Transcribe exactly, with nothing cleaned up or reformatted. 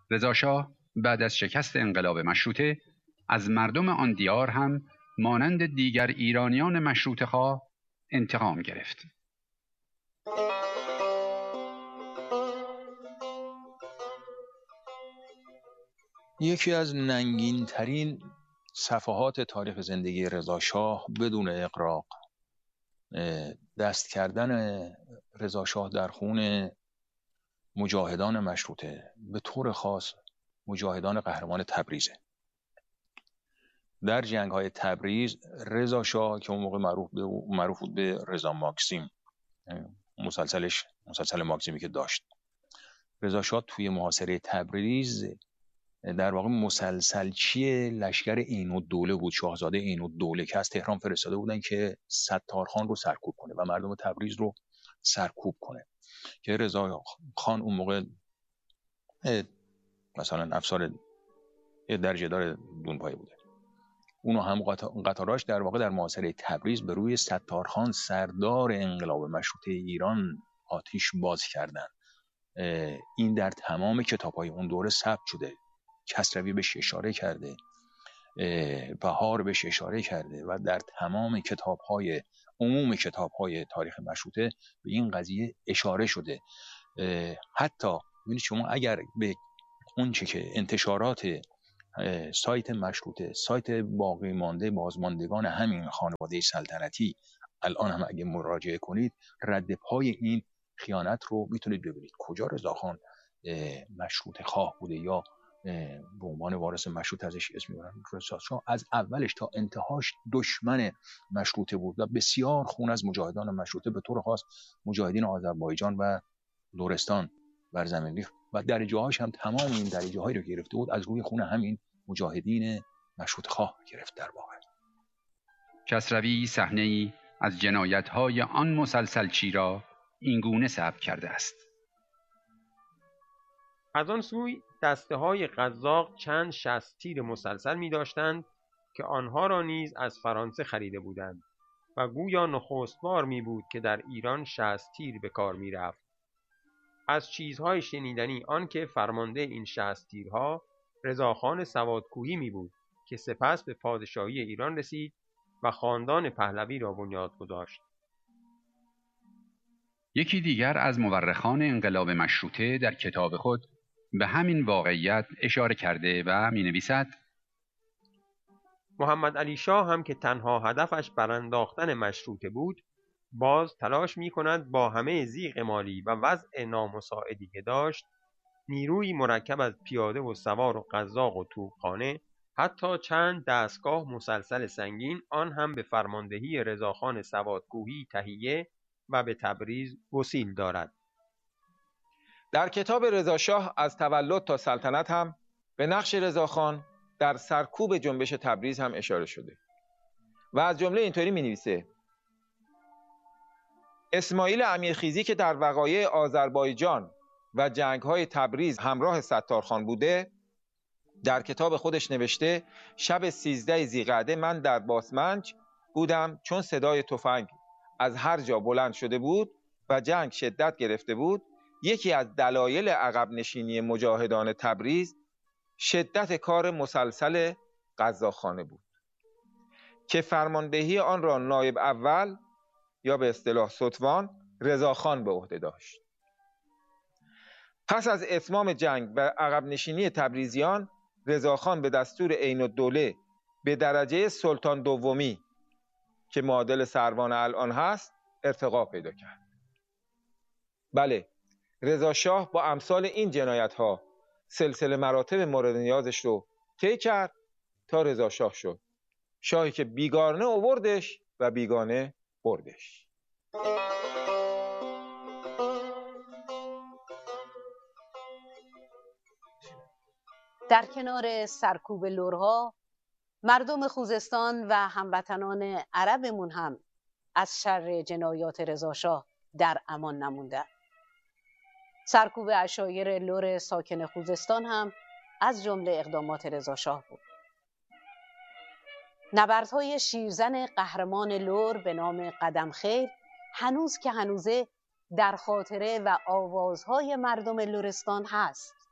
رضا شاه بعد از شکست انقلاب مشروطه از مردم آن دیار هم مانند دیگر ایرانیان مشروطه‌خواه انتقام گرفت. یکی از ننگین ترین صفحات تاریخ زندگی رضا شاه بدون اغراق دست کردن رضا شاه در خون مجاهدان مشروطه، به طور خاص مجاهدان قهرمان تبریزه. در جنگ های تبریز رضا شاه که اون موقع معروف به معروف بود به رضا ماکسیم، مسلسلش مسلسل ماکسیمی که داشت، رضا شاه توی محاصره تبریز در واقع مسلسلچی لشکر عین‌الدوله بود، شاهزاده عین‌الدوله که از تهران فرستاده بودن که ستارخان رو سرکوب کنه و مردم تبریز رو سرکوب کنه، که رضا خان اون موقع مثلا افسر درجه دار دونپایه بوده. اونو هم قطاراش در واقع در محاصره تبریز به روی ستارخان سردار انقلاب مشروطه ایران آتش باز کردن. این در تمام کتاب‌های اون دوره ثبت شده. کسروی بهش اشاره کرده، بهار بهش اشاره کرده و در تمام کتاب‌های عموم کتاب‌های تاریخ مشروطه به این قضیه اشاره شده. حتی ببینید شما اگر به اون چه که انتشارات سایت مشروطه، سایت باقی مانده بازماندگان همین خانواده سلطنتی الان هم اگه مراجعه کنید، رد پای این خیانت رو میتونید ببینید. کجا رضاخان مشروطه خواه بوده یا به عنوان وارث مشروط ازش اسم میبرن؟ رضا شاه از اولش تا انتهاش دشمن مشروطه بود و بسیار خون از مجاهدان مشروطه به طور خاص مجاهدین آذربایجان و لرستان بر زمین ریخت و درجه‌هاش هم تمام این درجه‌هایی رو گرفته بود از روی خون همین مجاهدین مشروطه خواه گرفت. در واقع کسروی صحنه‌ای از جنایت‌های آن مسلسلچی را اینگونه ثبت کرده است: از آن سوی دسته های قزاق چند شصت تیر مسلسل می داشتند که آنها را نیز از فرانسه خریده بودند و گویا نخست بار می بود که در ایران شصت تیر به کار می رفت. از چیزهای شنیدنی آن که فرمانده این شصت تیرها رضاخان سوادکوهی می بود که سپس به پادشاهی ایران رسید و خاندان پهلوی را بنیاد گذاشت. یکی دیگر از مورخان انقلاب مشروطه در کتاب خود به همین واقعیت اشاره کرده و می نویسد: محمد علی شاه هم که تنها هدفش برانداختن مشروطه بود، باز تلاش می کند با همه ضیق مالی و وضع نامساعدی که داشت، نیروی مرکب از پیاده و سوار و قزاق و توپخانه، حتی چند دستگاه مسلسل سنگین، آن هم به فرماندهی رضاخان سوادکوهی تهیه و به تبریز گسیل دارد. در کتاب رضا شاه از تولد تا سلطنت هم به نقش رضاخان در سرکوب جنبش تبریز هم اشاره شده و از جمله اینطوری می نویسه: اسماعیل امیرخیزی که در وقایع آذربایجان و جنگ‌های تبریز همراه ستارخان بوده، در کتاب خودش نوشته شب سیزده ذیقعده من در باسمنج بودم، چون صدای تفنگ از هر جا بلند شده بود و جنگ شدت گرفته بود. یکی از دلایل عقب نشینی مجاهدان تبریز شدت کار مسلسل قزاقخانه بود که فرماندهی آن را نایب اول یا به اصطلاح ستوان رضاخان به عهده داشت. پس از اتمام جنگ و عقب نشینی تبریزیان، رضاخان به دستور عین‌الدوله به درجه سلطان دومی که معادل سروان الان هست ارتقا پیدا کرد. بله، رضا شاه با امثال این جنایت ها سلسله مراتب مورد نیازش رو طی کرد تا رضا شاه شد، شاهی که بیگانه آوردش و بیگانه بردش. در کنار سرکوب لرها، مردم خوزستان و هموطنان عربمون هم از شر جنایات رضا شاه در امان نمونده. سرکوب عشایر لر ساکن خوزستان هم از جمله اقدامات رضا شاه بود. نبردهای شیرزن قهرمان لر به نام قدم خیر هنوز که هنوزه در خاطره و آوازهای مردم لرستان هست.